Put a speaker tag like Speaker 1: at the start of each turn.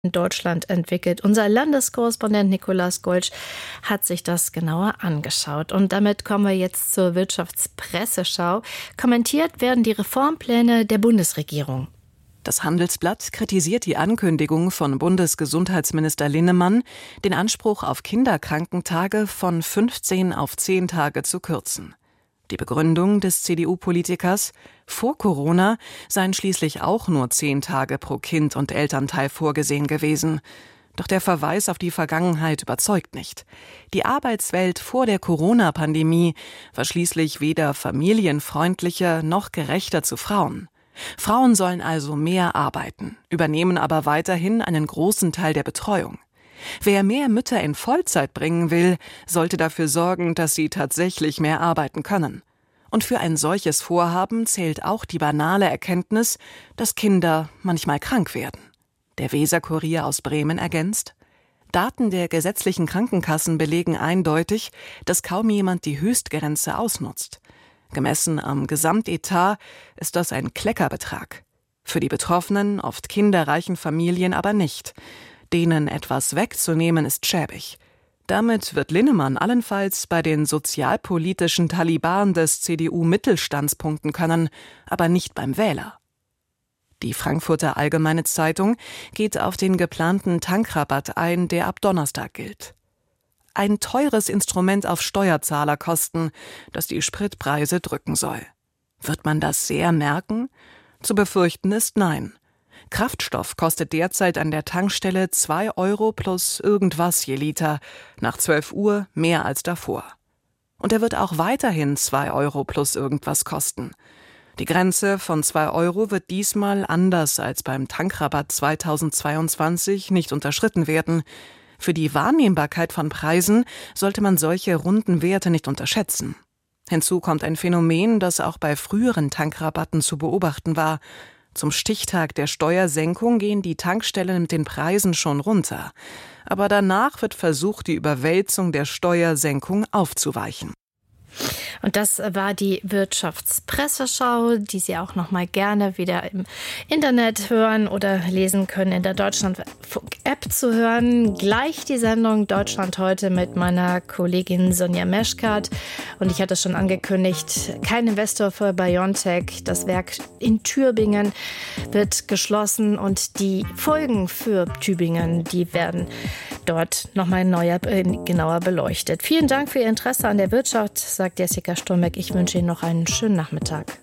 Speaker 1: in Deutschland entwickelt. Unser Landeskorrespondent Nikolaus Golsch hat sich das genauer angeschaut. Und damit kommen wir jetzt zur Wirtschaftspresseschau. Kommentiert werden die Reformpläne der Bundesregierung.
Speaker 2: Das Handelsblatt kritisiert die Ankündigung von Bundesgesundheitsminister Linnemann, den Anspruch auf Kinderkrankentage von 15 auf 10 Tage zu kürzen. Die Begründung des CDU-Politikers: Vor Corona seien schließlich auch nur 10 Tage pro Kind und Elternteil vorgesehen gewesen. Doch der Verweis auf die Vergangenheit überzeugt nicht. Die Arbeitswelt vor der Corona-Pandemie war schließlich weder familienfreundlicher noch gerechter zu Frauen. Frauen sollen also mehr arbeiten, übernehmen aber weiterhin einen großen Teil der Betreuung. Wer mehr Mütter in Vollzeit bringen will, sollte dafür sorgen, dass sie tatsächlich mehr arbeiten können. Und für ein solches Vorhaben zählt auch die banale Erkenntnis, dass Kinder manchmal krank werden. Der Weser-Kurier aus Bremen ergänzt: Daten der gesetzlichen Krankenkassen belegen eindeutig, dass kaum jemand die Höchstgrenze ausnutzt. Gemessen am Gesamtetat ist das ein Kleckerbetrag. Für die betroffenen, oft kinderreichen Familien aber nicht. Denen etwas wegzunehmen ist schäbig. Damit wird Linnemann allenfalls bei den sozialpolitischen Taliban des CDU-Mittelstands punkten können, aber nicht beim Wähler. Die Frankfurter Allgemeine Zeitung geht auf den geplanten Tankrabatt ein, der ab Donnerstag gilt. Ein teures Instrument auf Steuerzahlerkosten, das die Spritpreise drücken soll. Wird man das sehr merken? Zu befürchten ist nein. Kraftstoff kostet derzeit an der Tankstelle 2 Euro plus irgendwas je Liter, nach 12 Uhr mehr als davor. Und er wird auch weiterhin 2 Euro plus irgendwas kosten. Die Grenze von 2 Euro wird diesmal anders als beim Tankrabatt 2022 nicht unterschritten werden. Für die Wahrnehmbarkeit von Preisen sollte man solche runden Werte nicht unterschätzen. Hinzu kommt ein Phänomen, das auch bei früheren Tankrabatten zu beobachten war. Zum Stichtag der Steuersenkung gehen die Tankstellen mit den Preisen schon runter. Aber danach wird versucht, die Überwälzung der Steuersenkung aufzuweichen.
Speaker 1: Und das war die Wirtschaftspresseschau, die Sie auch noch mal gerne wieder im Internet hören oder lesen können, in der Deutschlandfunk-App zu hören. Gleich die Sendung Deutschland heute mit meiner Kollegin Sonja Meschkat. Und ich hatte schon angekündigt, kein Investor für BioNTech. Das Werk in Tübingen wird geschlossen und die Folgen für Tübingen, die werden dort noch mal genauer beleuchtet. Vielen Dank für Ihr Interesse an der Wirtschaft, sagt Jessica Sturmbeck. Ich wünsche Ihnen noch einen schönen Nachmittag.